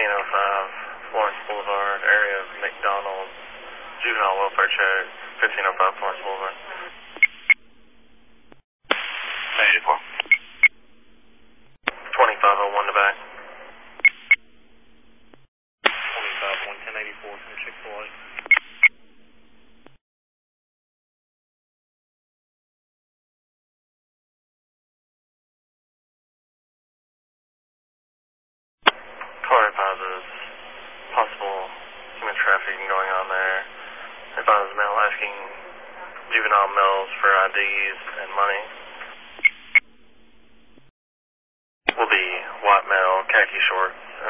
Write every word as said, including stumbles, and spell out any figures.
fifteen oh five Florence Boulevard, area of McDonald's, juvenile welfare check, fifteen oh five Florence Boulevard. eighty-four. twenty-five oh one to back. twenty-five one ten eighty-four from Chick-fil-A. Car advises possible human trafficking going on there. Advises male asking juvenile males for I Ds and money. Will be white male, khaki shorts,